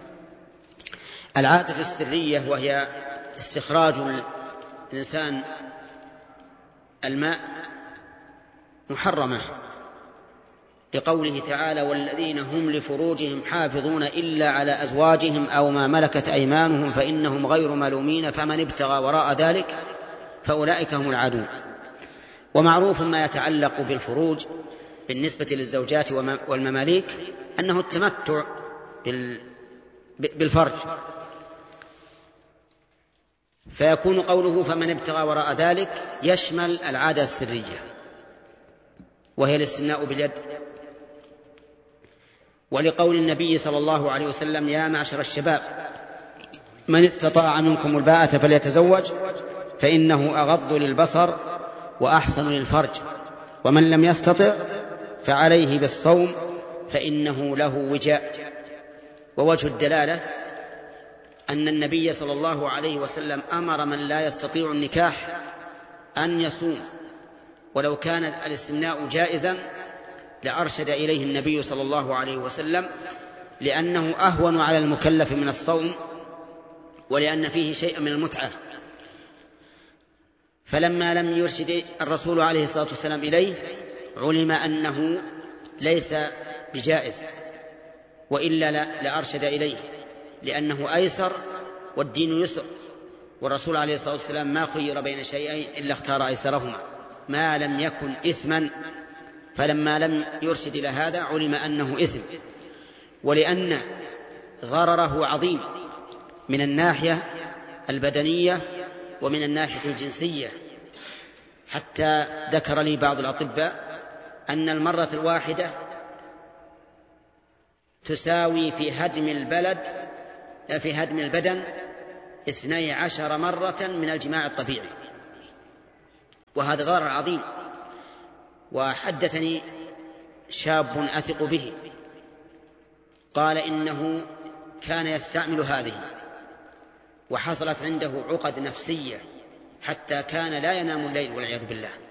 [SPEAKER 4] العادة السرية وهي استخراج الإنسان الماء محرمة، لقوله تعالى: والذين هم لفروجهم حافظون إلا على أزواجهم أو ما ملكت أيمانهم فإنهم غير ملومين فمن ابتغى وراء ذلك فأولئك هم العادون. ومعروف ما يتعلق بالفروج بالنسبة للزوجات والمماليك أنه التمتع بالفرج، فيكون قوله فمن ابتغى وراء ذلك يشمل العادة السرية وهي الاستمناء باليد. ولقول النبي صلى الله عليه وسلم: يا معشر الشباب من استطاع منكم الباءة فليتزوج فإنه أغض للبصر وأحسن للفرج، ومن لم يستطع فعليه بالصوم فإنه له وجاء. ووجه الدلالة أن النبي صلى الله عليه وسلم أمر من لا يستطيع النكاح أن يصوم، ولو كان الاستمناء جائزا لأرشد إليه النبي صلى الله عليه وسلم، لأنه أهون على المكلف من الصوم ولأن فيه شيء من المتعة. فلما لم يرشد الرسول عليه الصلاة والسلام إليه علم أنه ليس بجائز، وإلا لأرشد إليه، لأنه أيسر والدين يسر، والرسول عليه الصلاة والسلام ما خير بين شيئين إلا اختار أيسرهما ما لم يكن إثما. فلما لم يرشد إلى هذا علم أنه إثم، ولأن ضرره عظيم من الناحية البدنية ومن الناحية الجنسية، حتى ذكر لي بعض الأطباء أن المرة الواحدة تساوي في هدم البلد في هدم البدن اثني عشر مرة من الجماع الطبيعي، وهذا ضرر عظيم. وحدثني شاب أثق به قال إنه كان يستعمل هذه وحصلت عنده عقد نفسية حتى كان لا ينام الليل والعياذ بالله.